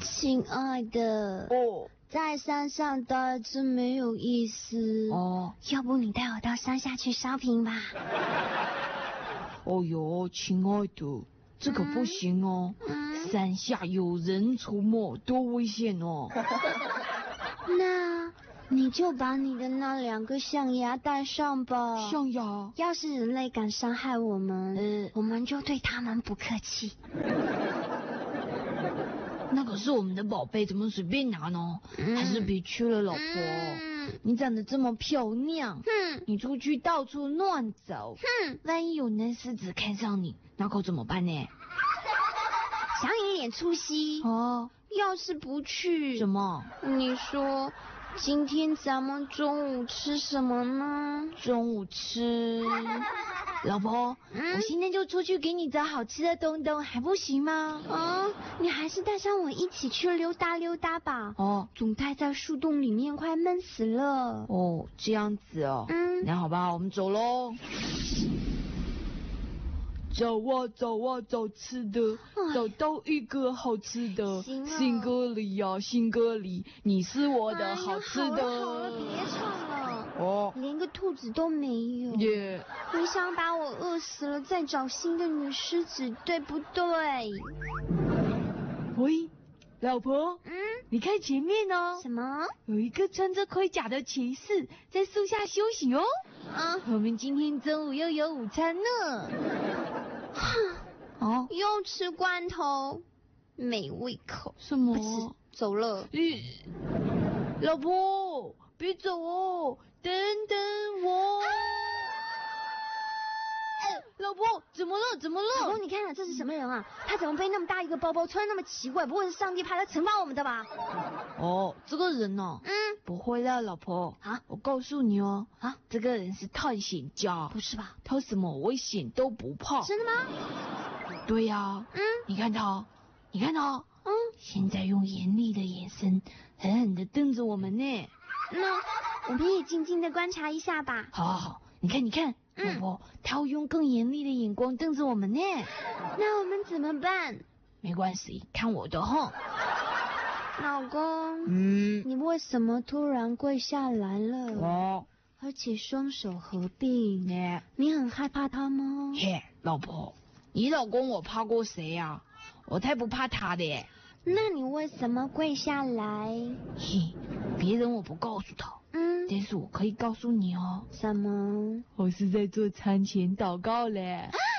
亲爱的，在山上待着没有意思要不你带我到山下去 shopping 吧。 哦哟，亲爱的，这可不行哦，山下有人出没，多危险哦。 那你就把你的那2个象牙带上吧。 象牙？ 要是人类敢伤害我们，我们就对他们不客气。 那可是我们的宝贝，怎么随便拿呢？还是别去了，老婆。你长得这么漂亮，你出去到处乱走，万一有那狮子看上你，那可怎么办呢？ 想你一点出息要是不去， 什么？ 你说今天咱们中午吃什么呢？ 中午吃，老婆，我现在就出去给你找好吃的东东，还不行吗？ 你还是带上我一起去溜达溜达吧。总待在树洞里面快闷死了。 这样子哦。那好吧，我们走喽。走啊走啊找吃的，找到一个好吃的。新歌里呀，新歌里，你是我的好吃的。 好了，别唱了。连个兔子都没有。你想把我饿死了再找新的女狮子，对不对？ 喂，老婆。你看前面哦。 什么？ 有一个穿着盔甲的骑士在树下休息哦。我们今天中午又有午餐呢。 又吃罐头，没胃口。 什么？ 不吃，走了。 老婆，别走哦，等等我。老婆，怎么了？怎么了？ 老公，你看看这是什么人啊？他怎么背那么大一个包包，穿那么奇怪？不会是上帝派来惩罚我们的吧？ 这个人哦，不会的，老婆。我告诉你哦，这个人是探险家。 不是吧？ 他什么危险都不怕。 真的吗？ 对呀。你看他，你看他，现在用严厉的眼神狠狠地瞪着我们呢。 那我们也静静地观察一下吧。 好，你看，你看。老婆，他会用更严厉的眼光瞪着我们呢。 那我们怎么办？ 没关系，看我的哈。 老公，你为什么突然跪下来了？而且双手合并，你很害怕他吗？ 老婆，你老公我怕过谁呀？我才不怕他的。 那你为什么跪下来？ 别人我不告诉他。但是我可以告诉你哦。 什么？ 我是在做餐前祷告嘞。